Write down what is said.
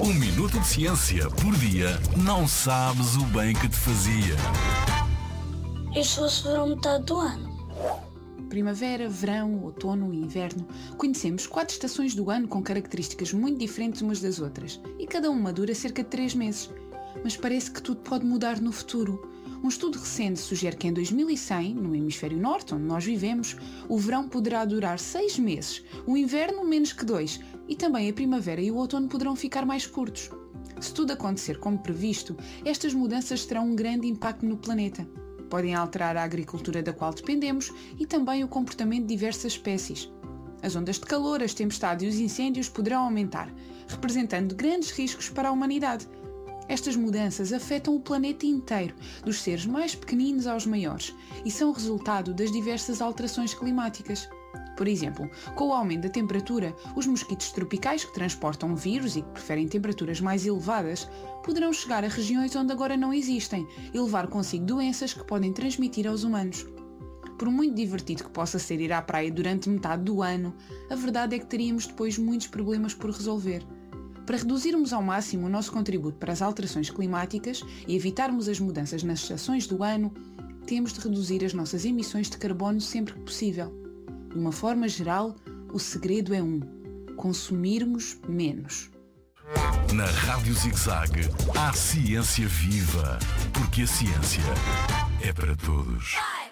Um minuto de ciência por dia não sabes o bem que te fazia. E se fosse verão metade do ano? Primavera, verão, outono e inverno. Conhecemos 4 estações do ano com características muito diferentes umas das outras, e cada uma dura cerca de 3 meses. Mas parece que tudo pode mudar no futuro. Um estudo recente sugere que em 2100, no hemisfério norte, onde nós vivemos, o verão poderá durar 6 meses, o inverno menos que 2, e também a primavera e o outono poderão ficar mais curtos. Se tudo acontecer como previsto, estas mudanças terão um grande impacto no planeta. Podem alterar a agricultura da qual dependemos e também o comportamento de diversas espécies. As ondas de calor, as tempestades e os incêndios poderão aumentar, representando grandes riscos para a humanidade. Estas mudanças afetam o planeta inteiro, dos seres mais pequeninos aos maiores, e são resultado das diversas alterações climáticas. Por exemplo, com o aumento da temperatura, os mosquitos tropicais que transportam vírus e que preferem temperaturas mais elevadas poderão chegar a regiões onde agora não existem e levar consigo doenças que podem transmitir aos humanos. Por muito divertido que possa ser ir à praia durante metade do ano, a verdade é que teríamos depois muitos problemas por resolver. Para reduzirmos ao máximo o nosso contributo para as alterações climáticas e evitarmos as mudanças nas estações do ano, temos de reduzir as nossas emissões de carbono sempre que possível. De uma forma geral, o segredo é consumirmos menos. Na Rádio Zig-Zag há ciência viva, porque a ciência é para todos.